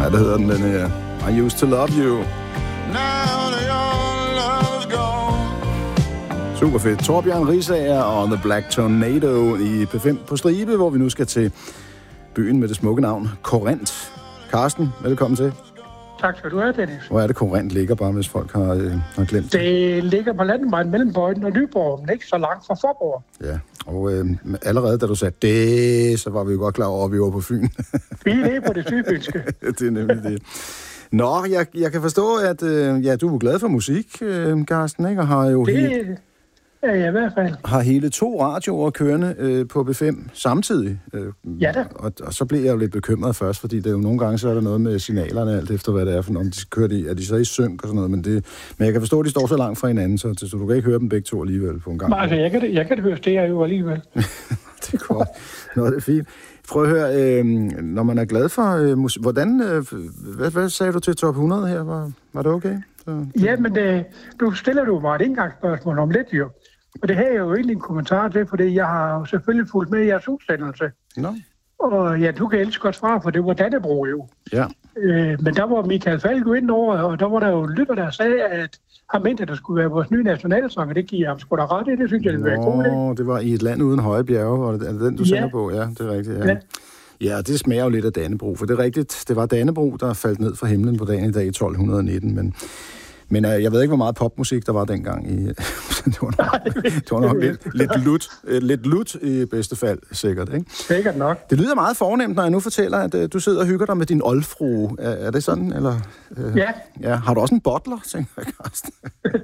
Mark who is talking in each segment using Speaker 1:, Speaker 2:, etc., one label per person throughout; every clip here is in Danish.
Speaker 1: Ja, det hedder den her. I used to love you. Super fedt. Torbjørn Risager og The Black Tornado i P5 på Stribe, hvor vi nu skal til byen med det smukke navn Korinth. Carsten, velkommen til.
Speaker 2: Tak skal du have, Dennis.
Speaker 1: Hvor er det Korinth ligger, bare hvis folk har glemt det?
Speaker 2: Det ligger på landevejen mellem Bøjden og Nyborg, men ikke så langt fra Forborg.
Speaker 1: Ja, og allerede da du sagde det, så var vi jo godt klar over, at vi var på Fyn.
Speaker 2: Vi er på det sydfynske.
Speaker 1: Det er nemlig det. Nå, jeg kan forstå, at du er glad for musik, Carsten, ikke? Og har jo
Speaker 2: Ja, i hvert fald.
Speaker 1: Har hele 2 radioer kørende på B5 samtidig.
Speaker 2: Ja da.
Speaker 1: Og så blev jeg jo lidt bekymret først, fordi det er jo nogle gange, så er der noget med signalerne, alt efter hvad det er, for om de kører er de så i synk og sådan noget, men jeg kan forstå, at de står så langt fra hinanden, så du kan ikke høre dem begge 2 alligevel på en gang.
Speaker 2: Nej, altså, jeg kan det høre stereo alligevel.
Speaker 1: Det er godt. Nå, det er fint. Prøv at høre, når man er glad for musik, hvad sagde du til top 100 her? Var det okay?
Speaker 2: Ja, men du stiller jo mig et indgangsspørgsmål om lidt, jo. Og det her er jo egentlig en kommentar til, fordi jeg har jo selvfølgelig fulgt med i jeres udsendelse.
Speaker 1: Nå.
Speaker 2: Og ja, du kan elske godt svare, for det var Dannebro jo.
Speaker 1: Ja.
Speaker 2: Men der var Michael Falk jo ind over, og der var der jo lytter, der sagde, at han mente, at der skulle være vores nye nationalsang, og det giver ham sgu da ret i. Det synes jeg, det ville være god idé.
Speaker 1: Det var i et land uden høje bjerge, og er det den, du sender på? Ja, det er rigtigt. Ja. Ja, det smager jo lidt af Dannebro, for det er rigtigt. Det var Dannebro, der faldt ned fra himlen på dagen i dag i 1219, men jeg ved ikke, hvor meget popmusik der var dengang. Det var nok lidt lut i bedste fald, sikkert, ikke?
Speaker 2: Sikkert nok.
Speaker 1: Det lyder meget fornemt, når jeg nu fortæller, at du sidder og hygger dig med din oldfrue. Er det sådan, eller? Ja. Har du også en butler, tænker jeg, Carsten?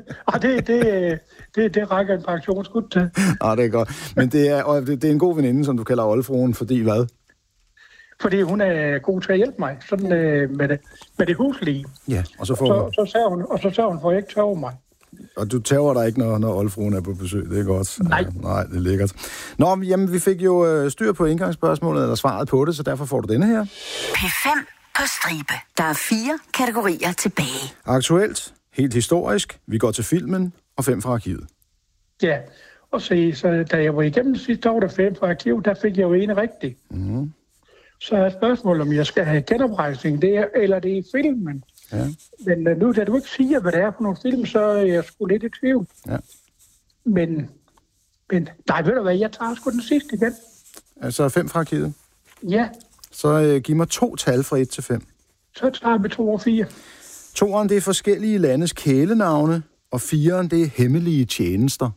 Speaker 2: Det rækker en pensionsskud til.
Speaker 1: Det er godt. Men det er en god veninde, som du kalder oldfruen, fordi hvad?
Speaker 2: Fordi hun er god til at hjælpe mig, sådan med det huslige.
Speaker 1: Ja, og så
Speaker 2: så sagde hun, for jeg ikke tørre mig.
Speaker 1: Og du tæver dig ikke, når oldfruen er på besøg, det er godt.
Speaker 2: Nej.
Speaker 1: Nej, det er lækkert. Nå, jamen, vi fik jo styr på indgangsspørgsmålet, eller svaret på det, så derfor får du denne her.
Speaker 3: P5 på stribe. Der er 4 kategorier tilbage.
Speaker 1: Aktuelt, helt historisk, vi går til filmen, og 5 fra arkivet.
Speaker 2: Ja, og så da jeg var igennem sidste år, der 5 fra arkivet, der fik jeg jo en rigtig.
Speaker 1: Mm.
Speaker 2: Så er spørgsmålet, om jeg skal have genoprejsning, eller det er i filmen.
Speaker 1: Ja.
Speaker 2: Men nu, da du ikke siger, hvad det er for nogle film, så er jeg sgu lidt i tvivl.
Speaker 1: Ja.
Speaker 2: Men nej, ved du hvad, jeg tager sgu den sidste igen.
Speaker 1: Altså 5 fra arkivet?
Speaker 2: Ja.
Speaker 1: Så giv mig 2 tal fra 1 til 5.
Speaker 2: Så tager vi 2 og 4.
Speaker 1: 2'eren, det er forskellige landes kælenavne, og 4'eren, det er hemmelige tjenester.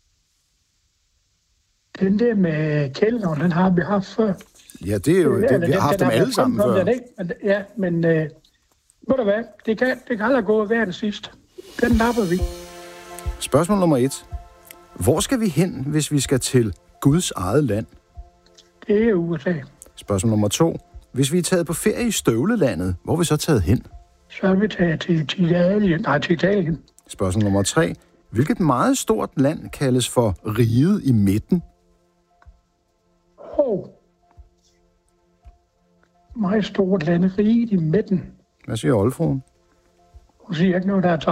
Speaker 2: Den der med kælenavn, den har vi haft før.
Speaker 1: Ja, det er jo det, vi har haft dem alle sammen før.
Speaker 2: Ja, men ved du hvad, det kan aldrig gå hver den sidste. Den napper vi.
Speaker 1: Spørgsmål nummer 1. Hvor skal vi hen, hvis vi skal til Guds eget land?
Speaker 2: Det er USA.
Speaker 1: Spørgsmål nummer 2. Hvis vi er taget på ferie i støvlelandet, hvor er vi så taget hen?
Speaker 2: Så er vi taget til Italien.
Speaker 1: Spørgsmål nummer 3. Hvilket meget stort land kaldes for riget i midten?
Speaker 2: Meget stort land, riget i midten.
Speaker 1: Hvad siger oldfruen?
Speaker 2: Hun siger ikke noget, der er